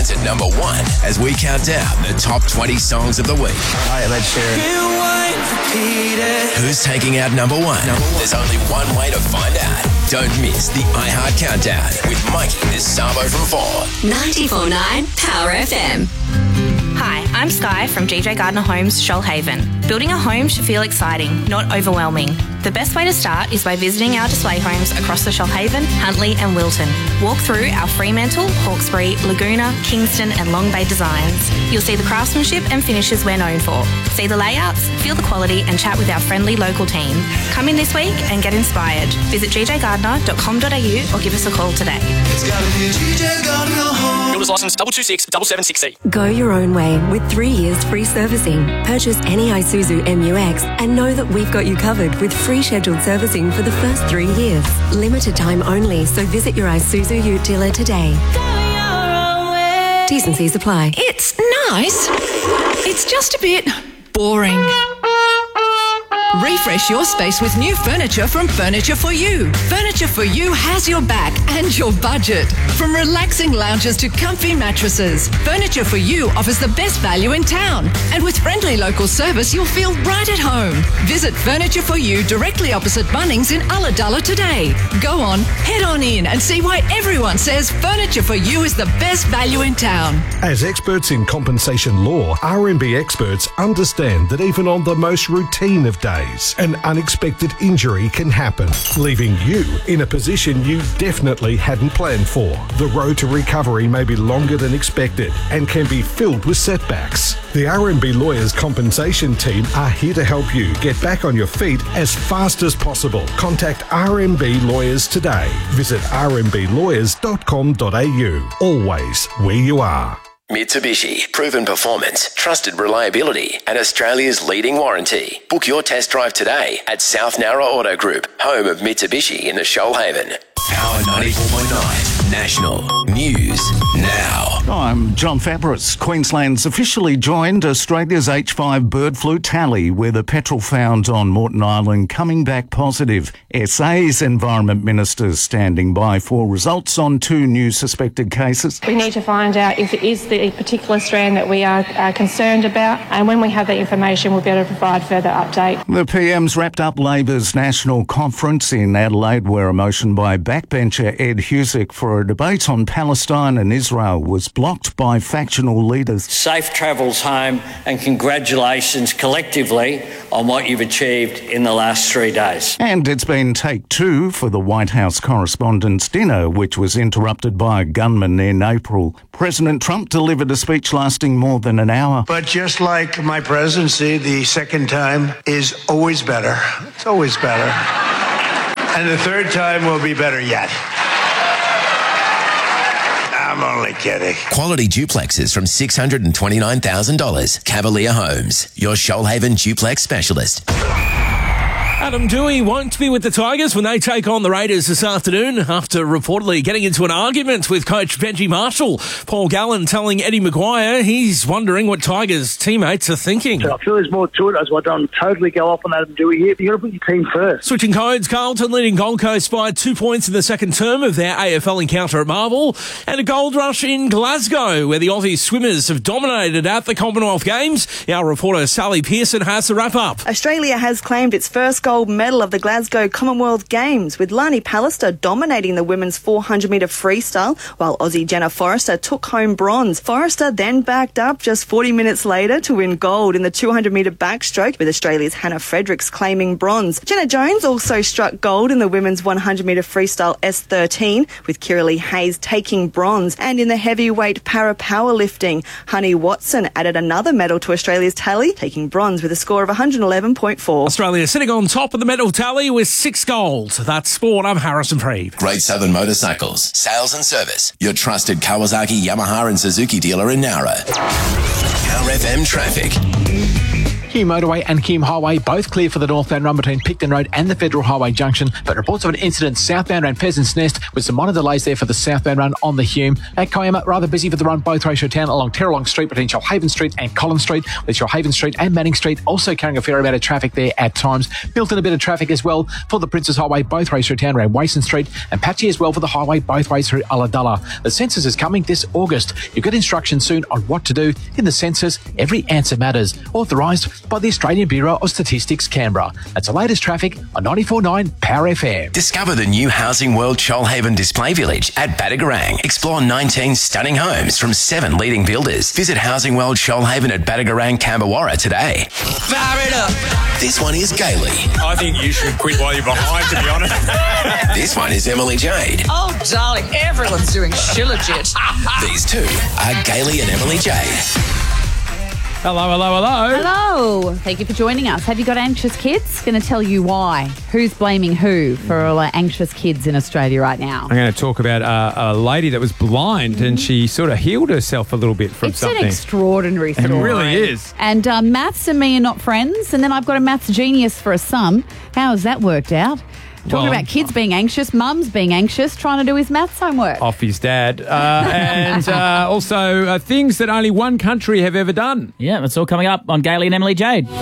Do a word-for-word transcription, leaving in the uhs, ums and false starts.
stands at number one as we count down the top twenty songs of the week. Hi, I'm Ed Sheeran. Who's taking out number one? There's only one way to find out. Don't miss the iHeart Countdown with Mikey the Sabo from four. ninety-four point nine Power F M. Hi, I'm Sky from G J Gardner Homes, Shoalhaven. Building a home should feel exciting, not overwhelming. The best way to start is by visiting our display homes across the Shoalhaven, Huntley and Wilton. Walk through our Fremantle, Hawkesbury, Laguna, Kingston and Long Bay designs. You'll see the craftsmanship and finishes we're known for. See the layouts, feel the quality and chat with our friendly local team. Come in this week and get inspired. Visit g j gardner dot com dot a u or give us a call today. It's gotta be G J Gardner Homes. Builder's license double two six double seven six C. Go your own way with three years free servicing. Purchase any Isuzu M U X and know that we've got you covered with free scheduled servicing for the first three years. Limited time only, so visit your Isuzu Ute dealer today. T's and C's apply. It's nice. It's just a bit boring. Refresh your space with new furniture from Furniture for You. Furniture for You has your back and your budget. From relaxing lounges to comfy mattresses, Furniture for You offers the best value in town. And with friendly local service, you'll feel right at home. Visit Furniture for You directly opposite Bunnings in Ulladulla today. Go on, head on in and see why everyone says Furniture for You is the best value in town. As experts in compensation law, R M B experts understand that even on the most routine of days, an unexpected injury can happen, leaving you in a position you definitely hadn't planned for. The road to recovery may be longer than expected and can be filled with setbacks. The R M B Lawyers Compensation Team are here to help you get back on your feet as fast as possible. Contact R M B Lawyers today. Visit r m b lawyers dot com dot a u. Always where you are. Mitsubishi, proven performance, trusted reliability, and Australia's leading warranty. Book your test drive today at South Nowra Auto Group, home of Mitsubishi in the Shoalhaven. Power ninety-four point nine National News Now. I'm John Fabris. Queensland's officially joined Australia's H five bird flu tally, with a petrel found on Moreton Island coming back positive. S A's Environment Minister standing by for results on two new suspected cases. We need to find out if it is the particular strand that we are uh, concerned about, and when we have that information, we'll be able to provide further update. The P M's wrapped up Labor's national conference in Adelaide, where a motion by backbencher Ed Husick for a debate on Palestine and Israel was blocked by factional leaders. Safe travels home and congratulations collectively on what you've achieved in the last three days. And it's been take two for the White House Correspondents' Dinner, which was interrupted by a gunman in April. President Trump delivered a speech lasting more than an hour. But just like my presidency, the second time is always better. It's always better. And the third time will be better yet. I'm only kidding. Quality duplexes from six hundred twenty-nine thousand dollars. Cavalier Homes, your Shoalhaven duplex specialist. Adam Dewey won't be with the Tigers when they take on the Raiders this afternoon after reportedly getting into an argument with coach Benji Marshall. Paul Gallen telling Eddie Maguire he's wondering what Tigers teammates are thinking. So I feel there's more to it. I don't totally go off on Adam Dewey here. You've got to put your team first. Switching codes, Carlton leading Gold Coast by two points in the second term of their A F L encounter at Marvel, and a gold rush in Glasgow where the Aussie swimmers have dominated at the Commonwealth Games. Our reporter Sally Pearson has the wrap-up. Australia has claimed its first gold medal of the Glasgow Commonwealth Games, with Lani Pallister dominating the women's four hundred metre freestyle, while Aussie Jenna Forrester took home bronze. Forrester then backed up just forty minutes later to win gold in the two hundred metre backstroke, with Australia's Hannah Fredericks claiming bronze. Jenna Jones also struck gold in the women's one hundred metre freestyle S thirteen, with Kiralee Hayes taking bronze. And in the heavyweight para powerlifting, Honey Watson added another medal to Australia's tally, taking bronze with a score of one hundred eleven point four. Australia sitting on top of the medal tally with six golds. That's sport. I'm Harrison Freed. Great Southern Motorcycles, sales and service. Your trusted Kawasaki, Yamaha and Suzuki dealer in Nowra. Power F M traffic. Hume Motorway and Hume Highway both clear for the northbound run between Picton Road and the Federal Highway Junction, but reports of an incident southbound around Pheasant's Nest with some minor delays there for the southbound run on the Hume. At Kiama, rather busy for the run both ways through town along Terralong Street between Shoalhaven Street and Collins Street, with Shoalhaven Street and Manning Street also carrying a fair amount of traffic there at times. Built in a bit of traffic as well for the Princes Highway both ways through town around Wason Street, and patchy as well for the highway both ways through Ulladulla. The census is coming this August. You'll get instructions soon on what to do in the census. Every answer matters. Authorised by the Australian Bureau of Statistics, Canberra. That's the latest traffic on ninety-four point nine Power F M. Discover the new Housing World Shoalhaven Display Village at Badagarang. Explore nineteen stunning homes from seven leading builders. Visit Housing World Shoalhaven at Badagarang, Camberwarra today. Fire it up. This one is Gailey. I think you should quit while you're behind, to be honest. This one is Emily Jade. Oh, darling, everyone's doing shilajit. These two are Gailey and Emily Jade. Hello, hello, hello. Hello. Thank you for joining us. Have you got anxious kids? Going to tell you why. Who's blaming who for all our anxious kids in Australia right now? I'm going to talk about uh, a lady that was blind mm-hmm. and she sort of healed herself a little bit from it's something. It's an extraordinary story. It really is. And uh, maths and me are not friends. And then I've got a maths genius for a son. How has that worked out? Talking well, about kids being anxious, mums being anxious, trying to do his maths homework. Off his dad. Uh, and uh, also uh, things that only one country have ever done. Yeah, it's all coming up on Gailey and Emily Jade.